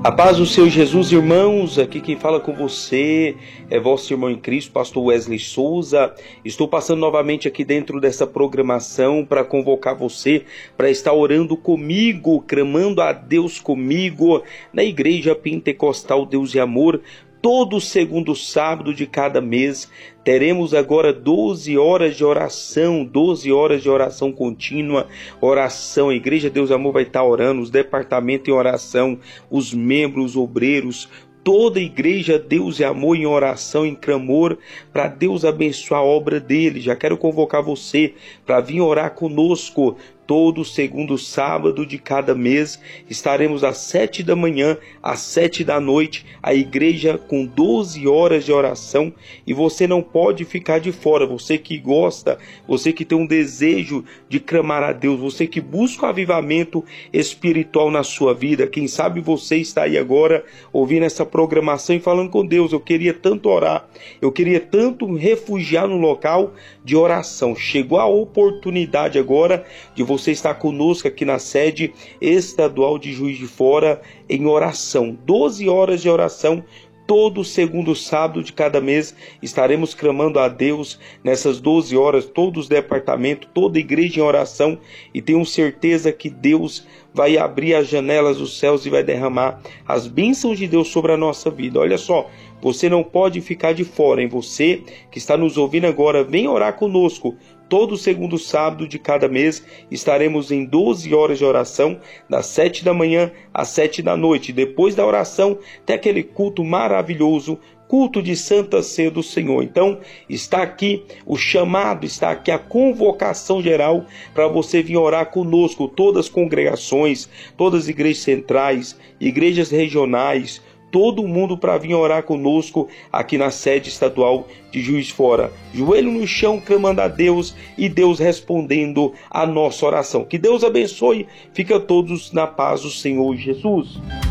A paz do Senhor Jesus, irmãos. Aqui quem fala com você é vosso irmão em Cristo, pastor Wesley Souza. Estou passando novamente aqui dentro dessa programação para convocar você para estar orando comigo, clamando a Deus comigo na Igreja Pentecostal Deus e Amor. Todo segundo sábado de cada mês teremos agora 12 horas de oração, 12 horas de oração contínua, oração. A Igreja Deus e Amor vai estar orando, os departamentos em oração, os membros, os obreiros, toda a Igreja Deus e Amor em oração, em clamor, para Deus abençoar a obra dele. Já quero convocar você para vir orar conosco. Todo segundo sábado de cada mês estaremos às 7 da manhã, às 7 da noite, a igreja com 12 horas de oração, e você não pode ficar de fora. Você que gosta, você que tem um desejo de clamar a Deus, você que busca o avivamento espiritual na sua vida. Quem sabe você está aí agora ouvindo essa programação e falando com Deus: eu queria tanto orar, eu queria tanto refugiar no local de oração. Chegou a oportunidade agora de você estar conosco aqui na sede estadual de Juiz de Fora em oração. 12 horas de oração, todo segundo sábado de cada mês estaremos clamando a Deus nessas 12 horas, todos os departamentos, toda a igreja em oração, e tenho certeza que Deus vai abrir as janelas dos céus e vai derramar as bênçãos de Deus sobre a nossa vida. Olha só, você não pode ficar de fora, hein? Você que está nos ouvindo agora, vem orar conosco. Todo segundo sábado de cada mês estaremos em 12 horas de oração, das 7 da manhã às 7 da noite. Depois da oração, tem aquele culto maravilhoso, culto de Santa Ceia do Senhor. Então, está aqui o chamado, está aqui a convocação geral para você vir orar conosco. Todas as congregações, todas as igrejas centrais, igrejas regionais, todo mundo para vir orar conosco aqui na sede estadual de Juiz de Fora. Joelho no chão, clamando a Deus e Deus respondendo a nossa oração. Que Deus abençoe. Fica todos na paz do Senhor Jesus.